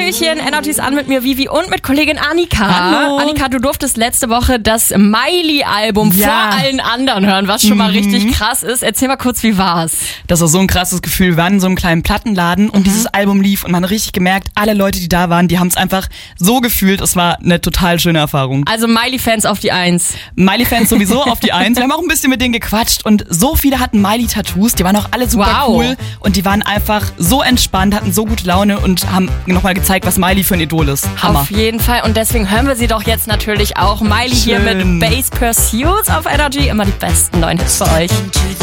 Hallöchen, Energy's an mit mir Vivi und mit Kollegin Annika. Hallo. Annika, du durftest letzte Woche das Miley-Album vor allen anderen hören, was schon mal richtig krass ist. Erzähl mal kurz, wie war's? Das war so ein krasses Gefühl. Wir waren in so einem kleinen Plattenladen und dieses Album lief und man hat richtig gemerkt, alle Leute, die da waren, die haben es einfach so gefühlt. Es war eine total schöne Erfahrung. Also Miley-Fans auf die 1. Miley-Fans sowieso auf die 1. Wir haben auch ein bisschen mit denen gequatscht und so viele hatten Miley-Tattoos. Die waren auch alle super cool und die waren einfach so entspannt, hatten so gute Laune und haben nochmal gezeigt, was Miley für ein Idol ist. Hammer. Auf jeden Fall. Und deswegen hören wir sie doch jetzt natürlich auch. Miley hier mit Bass Pursuits auf Energy. Immer die besten neuen Hits für euch.